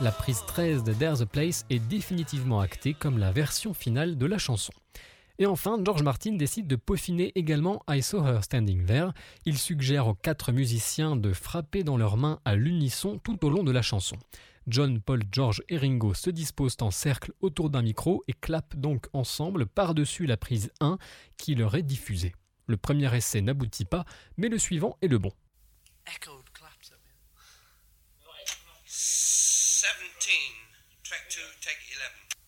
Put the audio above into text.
la prise 13 de There's a Place est définitivement actée comme la version finale de la chanson. Et enfin, George Martin décide de peaufiner également I Saw Her Standing There. Il suggère aux 4 musiciens de frapper dans leurs mains à l'unisson tout au long de la chanson. John, Paul, George et Ringo se disposent en cercle autour d'un micro et clapent donc ensemble par-dessus la prise 1 qui leur est diffusée. Le premier essai n'aboutit pas, mais le suivant est le bon. 17, track 2, take 11.